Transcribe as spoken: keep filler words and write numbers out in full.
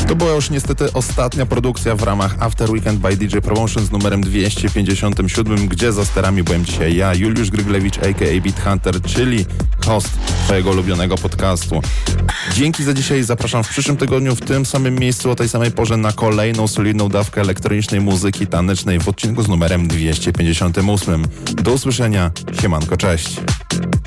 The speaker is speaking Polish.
To była już niestety ostatnia produkcja w ramach After Weekend by D J Promotion z numerem dwieście pięćdziesiątym siódmym, gdzie za sterami byłem dzisiaj ja, Juliusz Gryglewicz, a k a. Beat Hunter, czyli host twojego ulubionego podcastu. Dzięki za dzisiaj, zapraszam w przyszłym tygodniu w tym samym miejscu o tej samej porze na kolejną solidną dawkę elektronicznej muzyki tanecznej w odcinku z numerem dwieście pięćdziesiątym ósmym. Do usłyszenia, siemanko, cześć.